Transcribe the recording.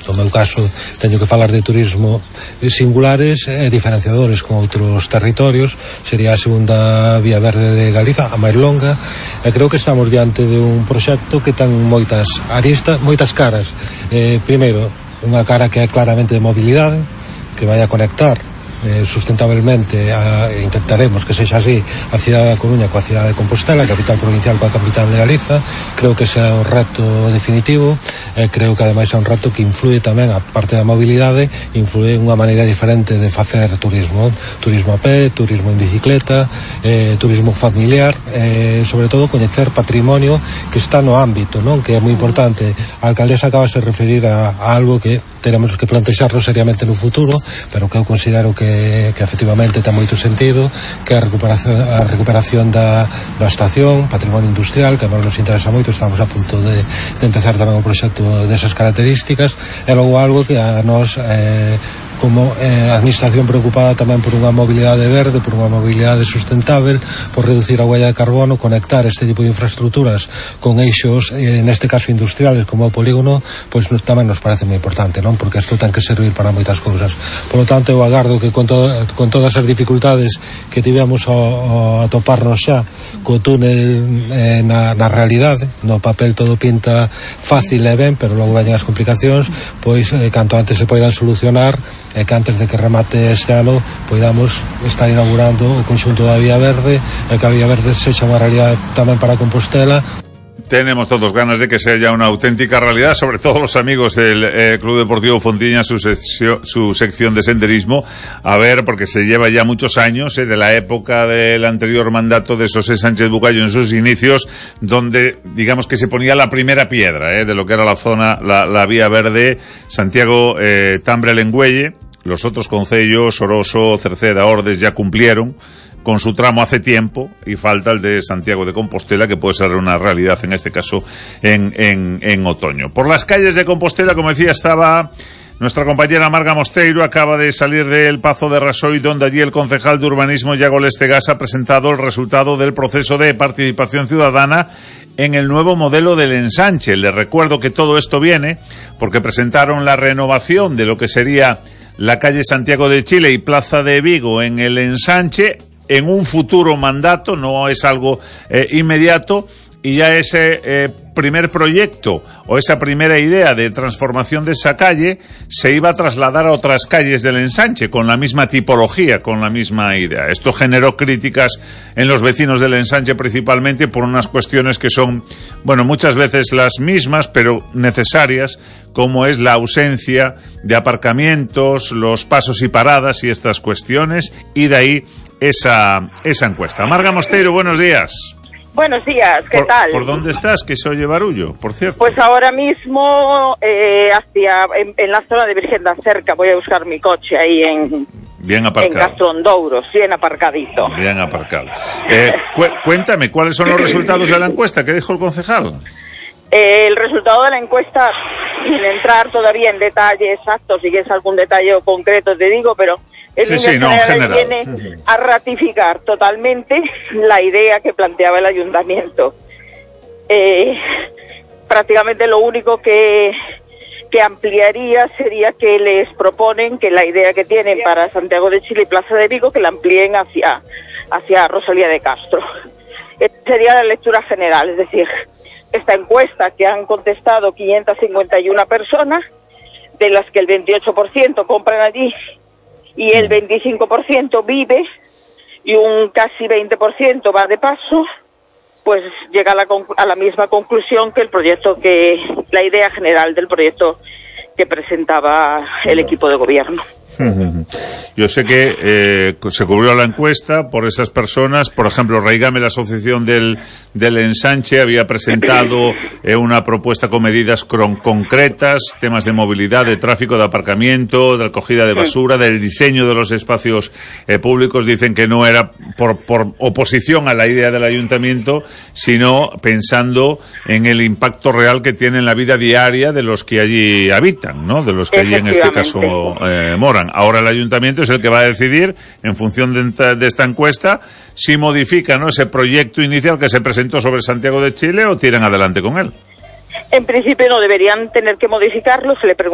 No meu caso, teño que falar de turismo singulares e diferenciadores con outros territorios. Sería a segunda vía verde de Galiza, a máis longa, e creo que estamos diante de un proxecto que ten moitas aristas, moitas caras. Primeiro, unha cara que é claramente de mobilidade, que vai a conectar sustentablemente, intentaremos que sexa así, a cidade da Coruña coa cidade de Compostela, a capital provincial coa capital de Galiza. Creo que ese é o reto definitivo, e creo que ademais é un reto que influe tamén, a parte da mobilidade, influe unha maneira diferente de facer turismo a pé, turismo en bicicleta, turismo familiar, sobre todo coñecer patrimonio que está no ámbito, non? Que é moi importante. A alcaldesa acaba de referir a algo que teremos que plantexarlo seriamente no futuro, pero que eu considero que efectivamente ten moito sentido, que é a recuperación da estación, patrimonio industrial, que a nos interesa moito. Estamos a punto de empezar tamén un proxecto desas características, e logo algo que a nos como administración preocupada tamén por unha mobilidade verde, por unha mobilidade sustentável, por reducir a huella de carbono, conectar este tipo de infraestructuras con eixos, neste caso industriales, como o polígono, pois tamén nos parece moi importante, non? Porque isto ten que servir para moitas cousas. Por lo tanto, eu agardo que con todas as dificultades que tivemos a toparnos xa co túnel na realidade, no papel todo pinta fácil e ben, pero logo veñen as complicacións, pois canto antes se poidan solucionar, e que antes de que remate este ano poidamos estar inaugurando o conxunto da Vía Verde, e que a Vía Verde sexa unha realidade tamén para Compostela. Tenemos todos ganas de que sea ya una auténtica realidad, sobre todo los amigos del Club Deportivo Fontiña, su sección de senderismo, a ver, porque se lleva ya muchos años, de la época del anterior mandato de José Sánchez Bugallo en sus inicios, donde digamos que se ponía la primera piedra de lo que era la zona, la Vía Verde, Santiago, Tambre, Lengüelle. Los otros concellos, Oroso, Cerceda, Ordes, ya cumplieron con su tramo hace tiempo, y falta el de Santiago de Compostela, que puede ser una realidad en este caso en otoño. Por las calles de Compostela, como decía, estaba nuestra compañera Marga Mosteiro. Acaba de salir del Pazo de Rasoy, donde allí el concejal de urbanismo Iago Lestegas ha presentado el resultado del proceso de participación ciudadana en el nuevo modelo del ensanche. Les recuerdo que todo esto viene porque presentaron la renovación de lo que sería la calle Santiago de Chile y Plaza de Vigo en el ensanche en un futuro mandato, no es algo inmediato, y ya ese primer proyecto o esa primera idea de transformación de esa calle se iba a trasladar a otras calles del ensanche con la misma tipología, con la misma idea. Esto generó críticas en los vecinos del ensanche, principalmente por unas cuestiones que son, bueno, muchas veces las mismas, pero necesarias, como es la ausencia de aparcamientos, los pasos y paradas y estas cuestiones, y de ahí esa encuesta. Marga Mosteiro, buenos días. Buenos días, ¿qué tal? ¿Por dónde estás? Que se oye barullo, por cierto. Pues ahora mismo en la zona de Virgen da Cerca. Voy a buscar mi coche ahí bien aparcado. En Castro-Ondouros, bien aparcadito. Bien aparcado. Cuéntame, ¿cuáles son los resultados de la encuesta? ¿Qué dijo el concejal? El resultado de la encuesta, sin entrar todavía en detalles exactos, si es algún detalle concreto te digo, pero en general viene a ratificar totalmente la idea que planteaba el ayuntamiento. Prácticamente lo único que ampliaría sería que les proponen que la idea que tienen para Santiago de Chile y Plaza de Vigo, que la amplíen hacia Rosalía de Castro. Esta sería la lectura general, es decir, esta encuesta que han contestado 551 personas, de las que el 28% compran allí y el 25% vive y un casi 20% va de paso, pues llega a la misma conclusión que la idea general del proyecto que presentaba el equipo de gobierno. Yo sé que se cubrió la encuesta por esas personas. Por ejemplo, Raigame, la asociación del ensanche, había presentado una propuesta con medidas concretas, temas de movilidad, de tráfico, de aparcamiento, de recogida de basura, del diseño de los espacios públicos. Dicen que no era por oposición a la idea del ayuntamiento, sino pensando en el impacto real que tiene en la vida diaria de los que allí habitan, ¿no? De los que allí en este caso moran. Ahora el ayuntamiento es el que va a decidir, en función de esta encuesta, si modifica, ¿no?, ese proyecto inicial que se presentó sobre Santiago de Chile o tiran adelante con él. En principio no deberían tener que modificarlo. Se le preguntó